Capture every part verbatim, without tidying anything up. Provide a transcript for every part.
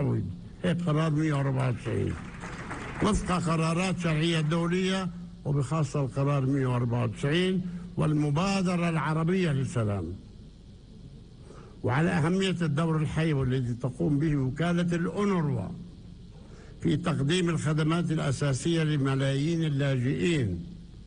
تعويض. هيك قرار مئة وأربعة وتسعين وفق قرارات شرعية دولية، وبخاصة القرار مئة وأربعة وتسعين والمبادرة العربية للسلام. وعلى أهمية الدور الحي والذي تقوم به وكالة الأونروا في تقديم الخدمات الأساسية لملايين اللاجئين.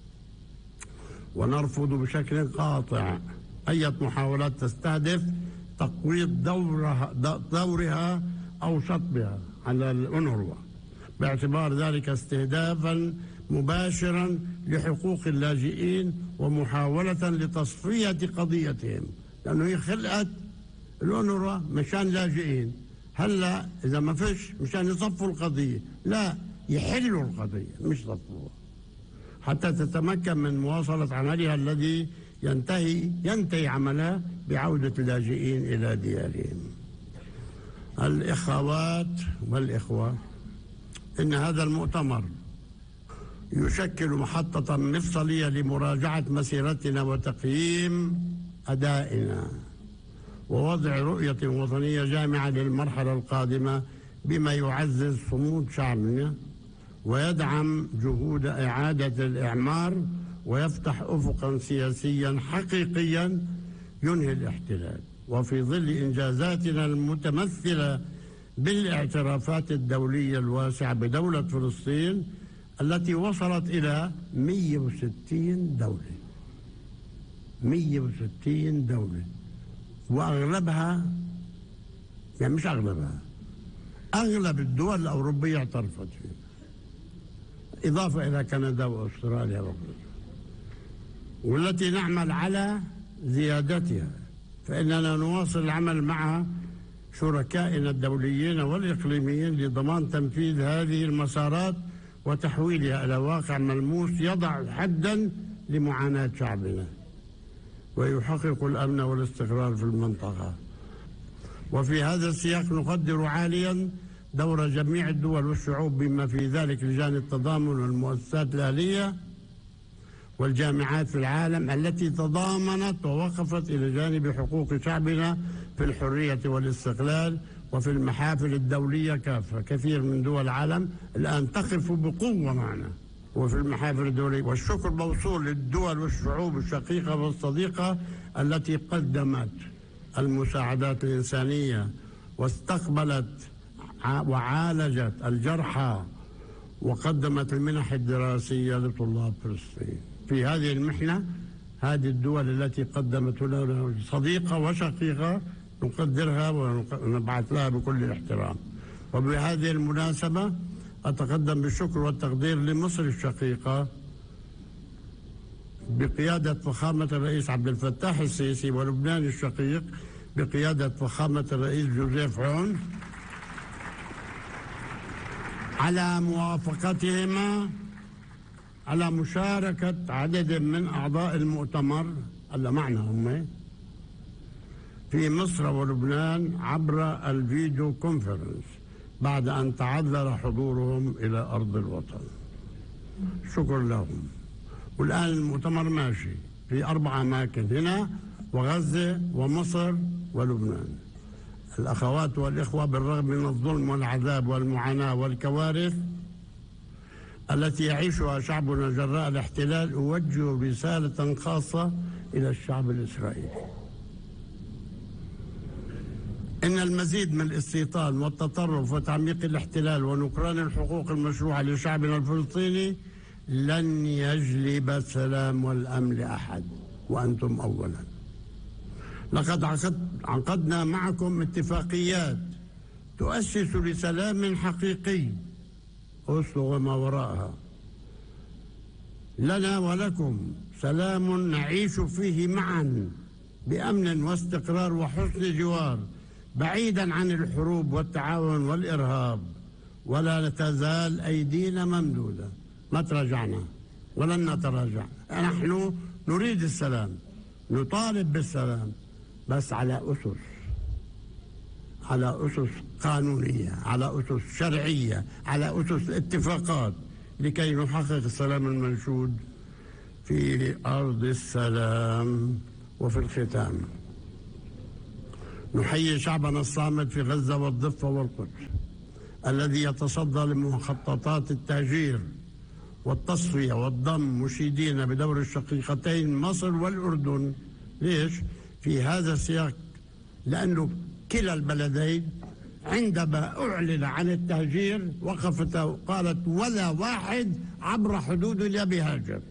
ونرفض بشكل قاطع أي محاولات تستهدف تقويض دورها, دورها أو شطبها على الأونروا، باعتبار ذلك استهدافا مباشرا لحقوق اللاجئين ومحاولة لتصفية قضيتهم، لأنه هي خلقت الأونروا مشان لاجئين. هلا إذا ما فيش مشان يصفوا القضية، لا، يحلوا القضية مش يصفوها، حتى تتمكن من مواصلة عملها الذي ينتهي ينتهي عملها بعودة اللاجئين إلى ديارهم. الإخوات والإخوة، إن هذا المؤتمر يشكل محطة مفصلية لمراجعة مسيرتنا وتقييم أدائنا ووضع رؤية وطنية جامعة للمرحلة القادمة، بما يعزز صمود شعبنا ويدعم جهود إعادة الإعمار ويفتح أفقا سياسيا حقيقيا ينهي الاحتلال. وفي ظل إنجازاتنا المتمثلة بالاعترافات الدولية الواسعة بدولة فلسطين التي وصلت إلى مئة وستين دولة مئة وستين دولة، وأغلبها يعني مش أغلبها أغلب الدول الأوروبية اعترفت فيها، إضافة إلى كندا وأستراليا وغيرها، والتي نعمل على زيادتها. فإننا نواصل العمل مع شركائنا الدوليين والإقليميين لضمان تنفيذ هذه المسارات وتحويلها إلى واقع ملموس يضع حدا لمعاناة شعبنا ويحقق الأمن والاستقرار في المنطقة. وفي هذا السياق نقدر عاليا دور جميع الدول والشعوب بما في ذلك لجان التضامن والمؤسسات الأهلية والجامعات في العالم التي تضامنت ووقفت إلى جانب حقوق شعبنا في الحرية والاستقلال، وفي المحافل الدولية كافة. كثير من دول العالم الآن تقف بقوة معنا وفي المحافل الدولية، والشكر موصول للدول والشعوب الشقيقة والصديقة التي قدمت المساعدات الإنسانية واستقبلت وعالجت الجرحى وقدمت المنح الدراسية لطلاب فلسطين. في هذه المحنة هذه الدول التي قدمت لنا صديقة وشقيقة نقدرها ونبعث لها بكل الاحترام. وبهذه المناسبة أتقدم بالشكر والتقدير لمصر الشقيقة بقيادة فخامة الرئيس عبد الفتاح السيسي، ولبنان الشقيق بقيادة فخامة الرئيس جوزيف عون، على موافقتهما على مشاركة عدد من أعضاء المؤتمر اللي معنا هم في مصر ولبنان عبر الفيديو كونفرنس بعد أن تعذر حضورهم إلى أرض الوطن. شكر لهم. والآن المؤتمر ماشي في أربع أماكن هنا وغزة ومصر ولبنان. الأخوات والإخوة، بالرغم من الظلم والعذاب والمعاناة والكوارث التي يعيشها شعبنا جراء الاحتلال، أوجه رسالة خاصة إلى الشعب الإسرائيلي. إن المزيد من الاستيطان والتطرف وتعميق الاحتلال ونكران الحقوق المشروعة لشعبنا الفلسطيني لن يجلب السلام والأمن لأحد، وأنتم أولا. لقد عقدنا معكم اتفاقيات تؤسس لسلام حقيقي أوسلو وما وراءها، لنا ولكم سلام نعيش فيه معا بأمن واستقرار وحسن جوار، بعيدا عن الحروب والتعاون والإرهاب. ولا تزال أيدينا ممدودة، ما تراجعنا ولن نتراجع. نحن نريد السلام، نطالب بالسلام، بس على أسس على أسس قانونية، على أسس شرعية، على أسس اتفاقات، لكي نحقق السلام المنشود في أرض السلام. وفي الختام نحيي شعبنا الصامد في غزة والضفة والقدس الذي يتصدى لمخططات التهجير والتصفية والضم، مشيدين بدور الشقيقتين مصر والأردن. ليش؟ في هذا السياق لأنه كلا البلدين عندما أعلن عن التهجير وقفت وقالت ولا واحد عبر حدودنا بهاجر،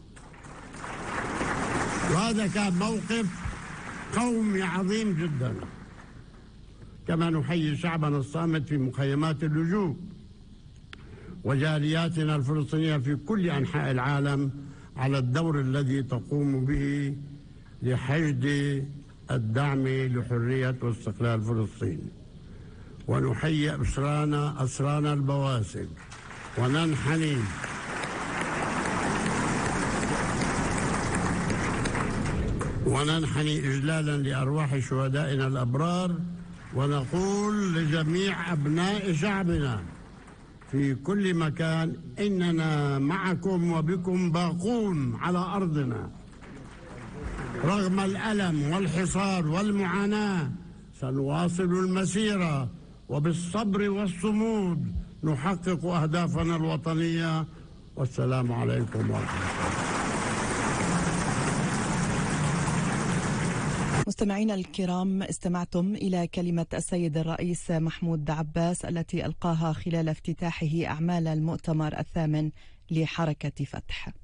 وهذا كان موقف قومي عظيم جدا. كما نحيي شعبنا الصامت في مخيمات اللجوء وجالياتنا الفلسطينية في كل أنحاء العالم على الدور الذي تقوم به لحشد الدعم لحرية واستقلال فلسطين. ونحيي أسرانا أسرانا البواسل وننحني وننحني إجلالا لأرواح شهدائنا الأبرار، ونقول لجميع أبناء شعبنا في كل مكان إننا معكم وبكم باقون على أرضنا رغم الألم والحصار والمعاناة. سنواصل المسيرة وبالصبر والصمود نحقق أهدافنا الوطنية. والسلام عليكم ورحمة الله. مستمعينا الكرام، استمعتم إلى كلمة السيد الرئيس محمود عباس التي ألقاها خلال افتتاحه أعمال المؤتمر الثامن لحركة فتح.